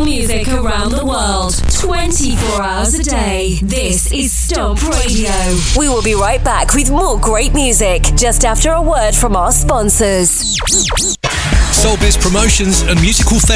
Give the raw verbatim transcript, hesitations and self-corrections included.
music around the world, twenty-four hours a day. This is Stomp Radio. We will be right back with more great music just after a word from our sponsors. Soulbiz Promotions and Musical Therapy